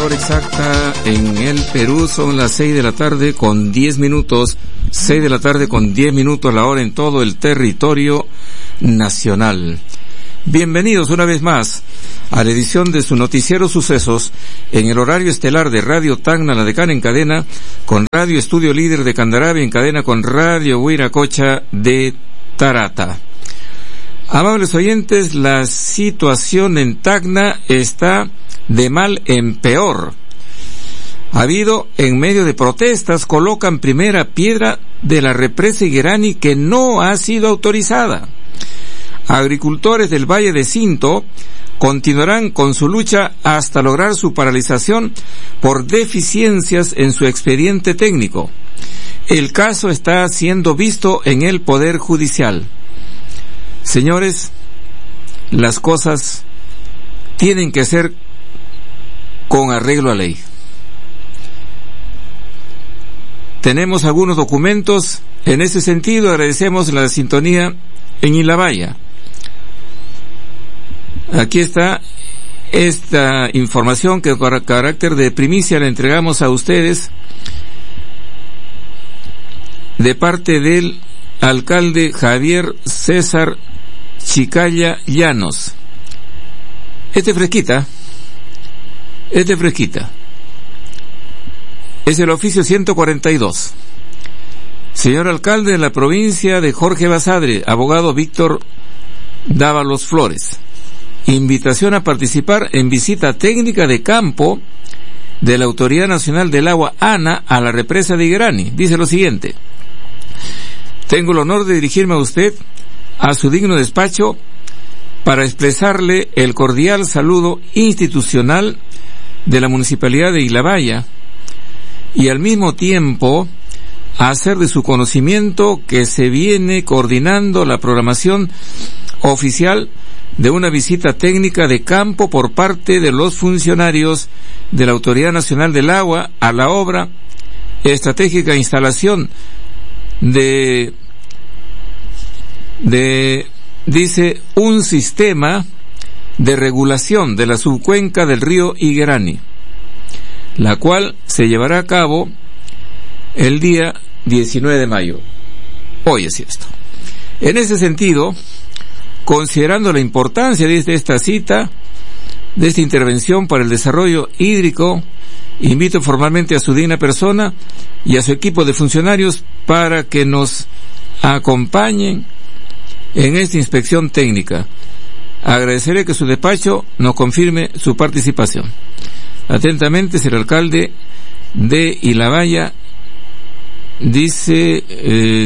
hora exacta en el Perú son las 6 de la tarde con 10 minutos. 6 de la tarde con 10 minutos la hora en todo el territorio nacional. Bienvenidos una vez más a la edición de su noticiero Sucesos en el horario estelar de Radio Tacna, La Decana en cadena, con Radio Estudio Líder de Candarave en cadena con Radio Huiracocha de Tarata. Amables oyentes, la situación en Tacna está de mal en peor. Ha habido, en medio de protestas, colocan primera piedra de la represa Higuerani que no ha sido autorizada. Agricultores del Valle de Cinto continuarán con su lucha hasta lograr su paralización por deficiencias en su expediente técnico. El caso está siendo visto en el Poder Judicial. Señores, las cosas tienen que ser con arreglo a ley. Tenemos algunos documentos en ese sentido. Agradecemos la sintonía en Ilabaya. Aquí está esta información que con carácter de primicia la entregamos a ustedes de parte del alcalde Javier César Chicaya Llanos. Fresquita. Es el oficio 142. Señor alcalde de la provincia de Jorge Basadre, abogado Víctor Dávalos Flores. Invitación a participar en visita técnica de campo de la Autoridad Nacional del Agua, ANA, a la represa de Higuerani. Dice lo siguiente: tengo el honor de dirigirme a usted, a su digno despacho, para expresarle el cordial saludo institucional de la Municipalidad de Ilabaya y al mismo tiempo hacer de su conocimiento que se viene coordinando la programación oficial de una visita técnica de campo por parte de los funcionarios de la Autoridad Nacional del Agua a la obra estratégica instalación dice, un sistema de regulación de la subcuenca del río Higuerani, la cual se llevará a cabo el día 19 de mayo. Hoy es esto. En ese sentido, considerando la importancia de esta cita, de esta intervención para el desarrollo hídrico, invito formalmente a su digna persona y a su equipo de funcionarios para que nos acompañen en esta inspección técnica. Agradeceré que su despacho nos confirme su participación. Atentamente es el alcalde de Ilabaya. Dice,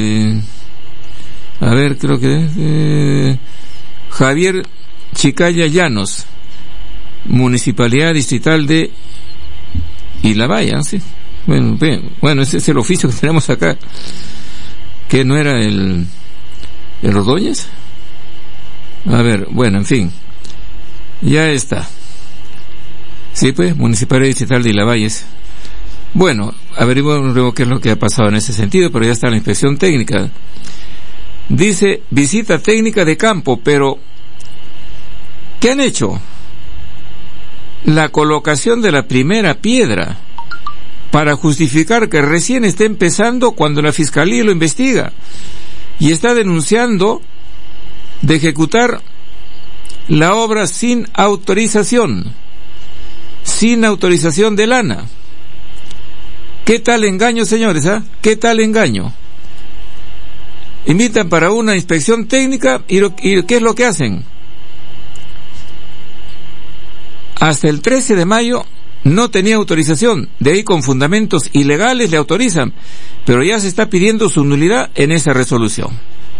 creo que Javier Chicaya Llanos, Municipalidad Distrital de Ilabaya, ¿sí? Bueno, ese es el oficio que tenemos acá, que no era el Ordóñez. En fin, ya está. Sí, pues, Municipalidad Distrital de Ilabaya. Bueno, averiguamos qué es lo que ha pasado en ese sentido, pero ya está la inspección técnica. Dice, visita técnica de campo, pero ¿qué han hecho? La colocación de la primera piedra para justificar que recién está empezando cuando la Fiscalía lo investiga y está denunciando de ejecutar la obra sin autorización del ANA. ¿Qué tal engaño, señores? ¿Qué tal engaño? Invitan para una inspección técnica y ¿qué es lo que hacen? Hasta el 13 de mayo no tenía autorización, de ahí con fundamentos ilegales le autorizan, pero ya se está pidiendo su nulidad en esa resolución.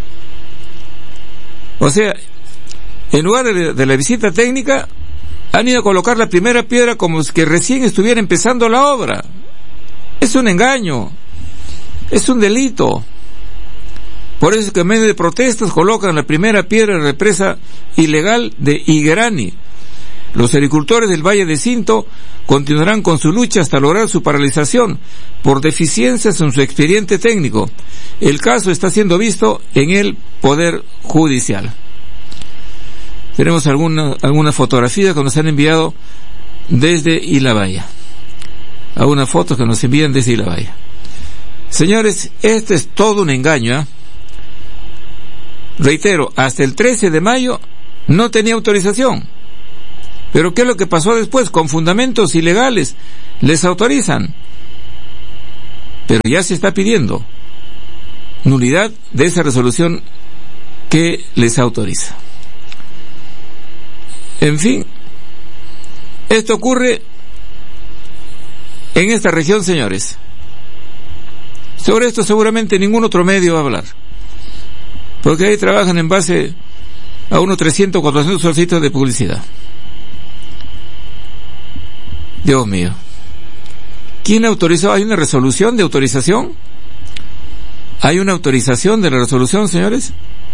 O sea, en lugar de la visita técnica, han ido a colocar la primera piedra como que recién estuviera empezando la obra. Es un engaño, es un delito. Por eso es que en medio de protestas colocan la primera piedra de represa ilegal de Higuerani. Los agricultores del Valle de Cinto continuarán con su lucha hasta lograr su paralización por deficiencias en su expediente técnico. El caso está siendo visto en el Poder Judicial. Tenemos alguna fotografía que nos han enviado desde Ilabaya. a unas fotos que nos envían desde Ilabaya. Señores, este es todo un engaño, ¿eh? Reitero, hasta el 13 de mayo no tenía autorización. Pero ¿qué es lo que pasó después? Con fundamentos ilegales les autorizan. Pero ya se está pidiendo nulidad de esa resolución que les autoriza. En fin, esto ocurre en esta región, señores. Sobre esto seguramente ningún otro medio va a hablar, porque ahí trabajan en base a unos 300, 400 solcitos de publicidad. Dios mío. ¿Quién autorizó? ¿Hay una resolución de autorización? ¿Hay una autorización de la resolución, señores?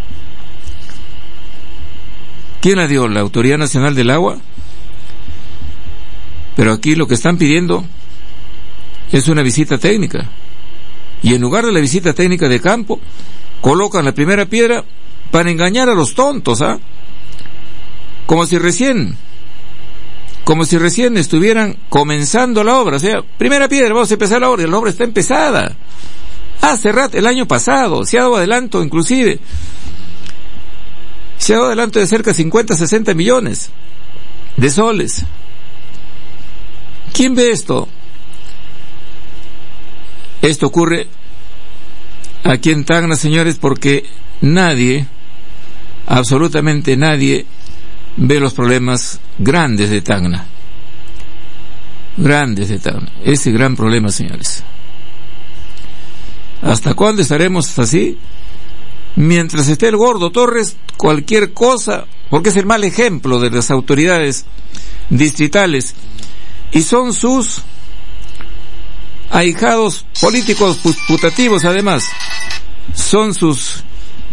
¿Quién la dio? ¿La Autoridad Nacional del Agua? Pero aquí lo que están pidiendo es una visita técnica. Y en lugar de la visita técnica de campo, colocan la primera piedra para engañar a los tontos, ¿ah? Como si recién estuvieran comenzando la obra. O sea, primera piedra, vamos a empezar la obra, y la obra está empezada. Hace rato, el año pasado, se ha dado adelanto inclusive. Se ha dado adelanto de cerca de 50, 60 millones de soles. ¿Quién ve esto? Esto ocurre aquí en Tacna, señores, porque nadie, absolutamente nadie, ve los problemas grandes de Tacna. Grandes de Tacna. Ese gran problema, señores. ¿Hasta cuándo estaremos así? Mientras esté el gordo Torres, cualquier cosa, porque es el mal ejemplo de las autoridades distritales, y son sus ahijados políticos putativos, además. Son sus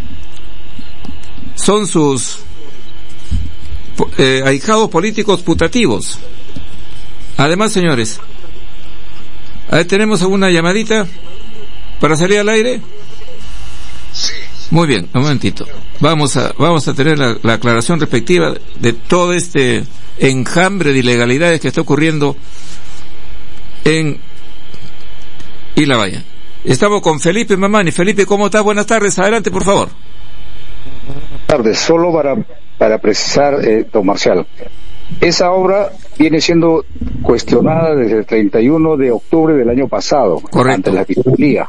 ahijados políticos putativos. Además, señores, ahí tenemos alguna llamadita para salir al aire. Sí. Muy bien, un momentito. Vamos a tener la aclaración respectiva de todo este enjambre de ilegalidades que está ocurriendo en Ilabaya. Estamos con Felipe Mamani. Felipe, ¿cómo estás? Buenas tardes. Adelante, por favor. Buenas tardes. Solo para precisar, don Marcial, esa obra viene siendo cuestionada desde el 31 de octubre del año pasado. Correcto. Ante la Fiscalía.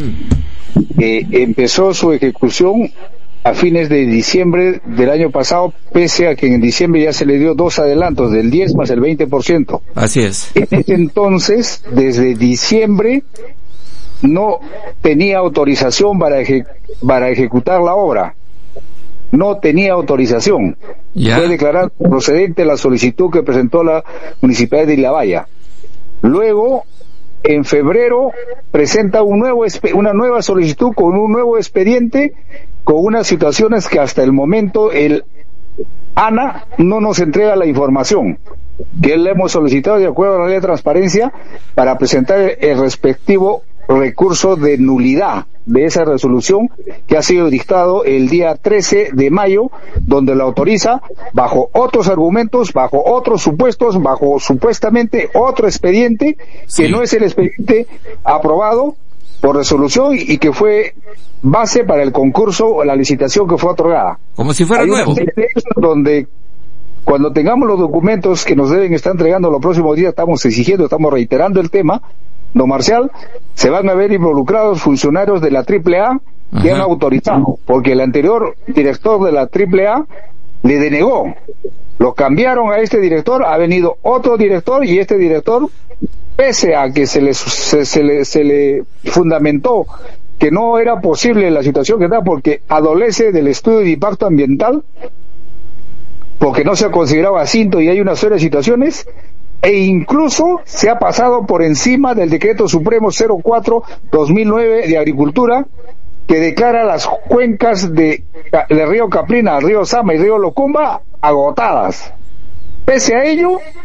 Empezó su ejecución a fines de diciembre del año pasado, pese a que en diciembre ya se le dio 2 adelantos, del 10 más el 20%. Así es. En ese entonces, desde diciembre, no tenía autorización para ejecutar la obra. No tenía autorización. ¿Ya? Fue declarada procedente la solicitud que presentó la Municipalidad de Ilabaya. Luego, en febrero, presenta una nueva solicitud con un nuevo expediente, con unas situaciones que hasta el momento el ANA no nos entrega la información que le hemos solicitado de acuerdo a la ley de transparencia para presentar el respectivo recurso de nulidad de esa resolución que ha sido dictado el día 13 de mayo, donde la autoriza bajo otros argumentos, bajo otros supuestos, bajo supuestamente otro expediente, sí, que no es el expediente aprobado por resolución y que fue base para el concurso o la licitación que fue otorgada. Como si fuera nuevo. Donde cuando tengamos los documentos que nos deben estar entregando los próximos días, estamos exigiendo, estamos reiterando el tema, don Marcial, se van a ver involucrados funcionarios de la AAA que han autorizado, porque el anterior director de la AAA le denegó, lo cambiaron a este director, ha venido otro director y este director, pese a que se le fundamentó que no era posible la situación que da porque adolece del estudio de impacto ambiental, porque no se ha considerado asinto y hay una serie de situaciones, e incluso se ha pasado por encima del decreto supremo 04/2009 de agricultura que declara las cuencas del río Caprina, río Sama y río Locumba agotadas. Pese a ello,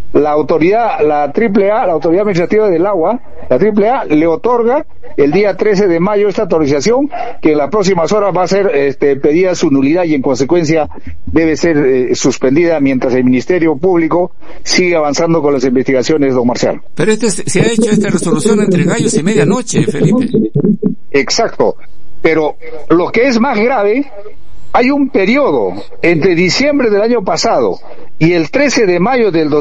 la autoridad, la AAA, la Autoridad Administrativa del Agua, la AAA le otorga el día 13 de mayo esta autorización, que en las próximas horas va a ser pedida su nulidad y en consecuencia debe ser suspendida mientras el Ministerio Público sigue avanzando con las investigaciones, don Marcial. Pero se ha hecho esta resolución entre gallos y medianoche, Felipe. Exacto. Pero lo que es más grave, hay un periodo entre diciembre del año pasado y el 13 de mayo del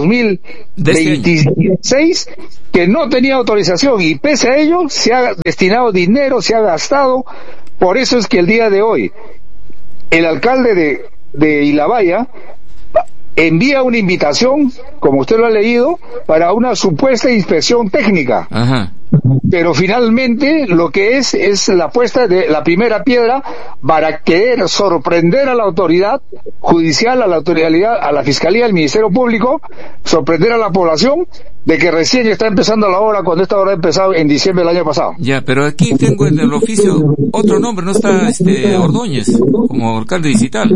2026 que no tenía autorización, y pese a ello se ha destinado dinero, se ha gastado. Por eso es que el día de hoy el alcalde de Ilabaya envía una invitación, como usted lo ha leído, para una supuesta inspección técnica. Ajá. Pero finalmente lo que es la puesta de la primera piedra para querer sorprender a la autoridad judicial, a la autoridad, a la fiscalía, al Ministerio Público, sorprender a la población de que recién está empezando la obra, cuando esta obra ha empezado en diciembre del año pasado. Ya, pero aquí tengo en el oficio otro nombre, no está Ordóñez como alcalde distrital.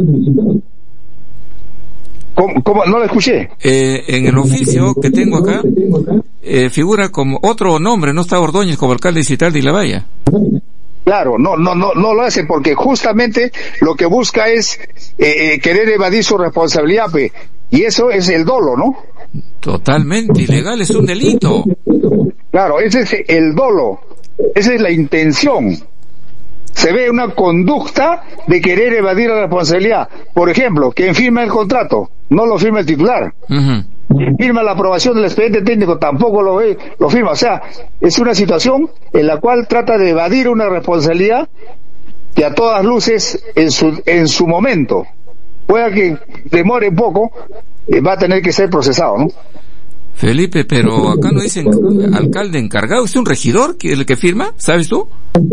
¿Cómo? No lo escuché. En el oficio que tengo acá, figura como otro nombre, no está Ordóñez como alcalde distrital de Ilabaya. Claro, no lo hace porque justamente lo que busca es querer evadir su responsabilidad, y eso es el dolo, ¿no? Totalmente ilegal, es un delito. Claro, ese es el dolo, esa es la intención. Se ve una conducta de querer evadir la responsabilidad. Por ejemplo, quien firma el contrato no lo firma el titular. Uh-huh. Quien firma la aprobación del expediente técnico tampoco lo firma. O sea, es una situación en la cual trata de evadir una responsabilidad que a todas luces en su momento, pueda que demore un poco, va a tener que ser procesado, ¿no? Felipe, pero acá no dicen alcalde encargado, ¿es un regidor el que firma? ¿Sabes tú?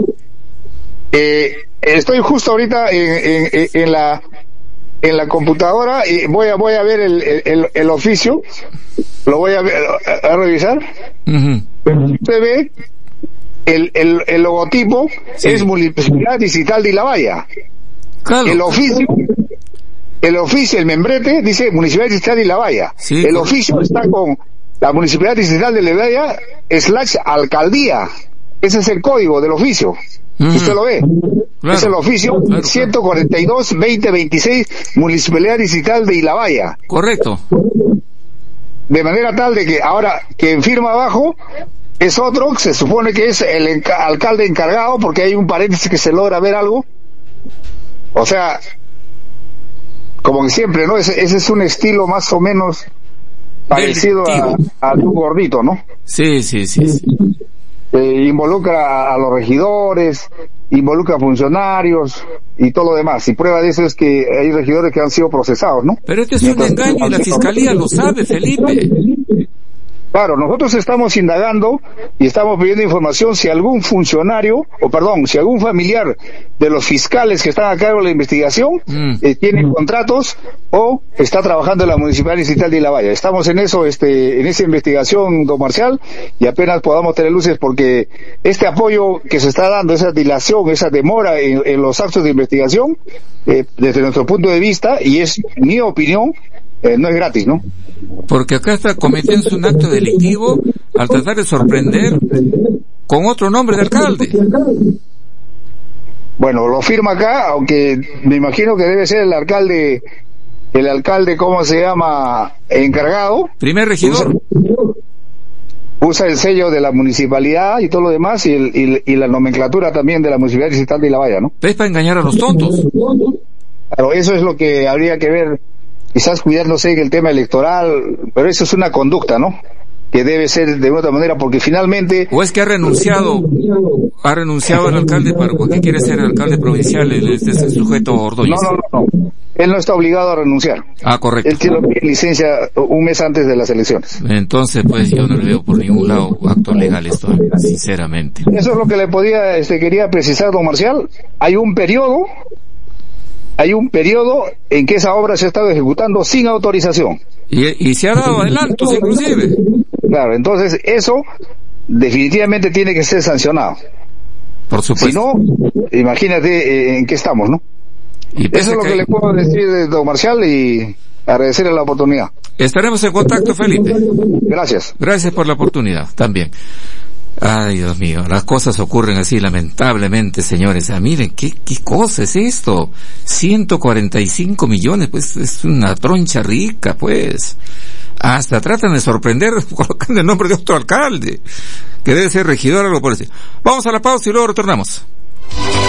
Estoy justo ahorita en la computadora y voy a ver el oficio, lo voy a revisar. Uh-huh. Usted ve el logotipo, sí. Es Municipalidad Distrital de Ilabaya. Claro. El oficio, el membrete dice Municipalidad Distrital de Ilabaya. Sí, el oficio está con la Municipalidad Distrital de Ilabaya / alcaldía. Ese es el código del oficio. Usted lo ve. Claro, es el oficio 142-2026, Municipalidad Distrital de Ilabaya. Correcto. De manera tal de que ahora quien firma abajo es otro, se supone que es el alcalde encargado, porque hay un paréntesis que se logra ver algo. O sea, como que siempre, ¿no? Ese es un estilo más o menos parecido a tu gordito, ¿no? Sí. Involucra a los regidores, involucra a funcionarios y todo lo demás. Y prueba de eso es que hay regidores que han sido procesados, ¿no? Pero este es un engaño y la fiscalía lo sabe, Felipe. Claro, nosotros estamos indagando y estamos pidiendo información si algún funcionario, si algún familiar de los fiscales que están a cargo de la investigación tiene contratos o está trabajando en la Municipalidad Distrital de Ilabaya. Estamos en eso, en esa investigación, don Marcial, y apenas podamos tener luces, porque este apoyo que se está dando, esa dilación, esa demora en los actos de investigación, desde nuestro punto de vista, y es mi opinión, no es gratis, ¿no? Porque acá está cometiendo un acto delictivo al tratar de sorprender con otro nombre de alcalde. Bueno, lo firma acá, aunque me imagino que debe ser el alcalde, ¿cómo se llama? Encargado. Primer regidor. Usa el sello de la municipalidad y todo lo demás, y la nomenclatura también de la Municipalidad Distrital de Ilabaya, ¿no? Es para engañar a los tontos. Claro, eso es lo que habría que ver. Quizás cuidándose en el tema electoral, pero eso es una conducta, ¿no? Que debe ser de otra manera, porque finalmente... ¿O es que ha renunciado el alcalde porque quiere ser alcalde provincial, este sujeto Ordóñez? No. Él no está obligado a renunciar. Ah, correcto. Él tiene licencia un mes antes de las elecciones. Entonces, pues yo no le veo por ningún lado acto legal esto, sinceramente. Eso es lo que le quería precisar, don Marcial. Hay un periodo en que esa obra se ha estado ejecutando sin autorización. Y se ha dado adelantos, inclusive. Claro, entonces eso definitivamente tiene que ser sancionado. Por supuesto. Si no, imagínate en qué estamos, ¿no? Eso es lo que le puedo decir, don Marcial, y Agradecerle la oportunidad. Estaremos en contacto, Felipe. Gracias. Gracias por la oportunidad, también. Ay, Dios mío, las cosas ocurren así, lamentablemente, señores. Miren, ¿qué cosa es esto? 145 millones, pues, es una troncha rica, pues. Hasta tratan de sorprender colocando el nombre de otro alcalde, que debe ser regidor o algo por eso. Vamos a la pausa y luego retornamos.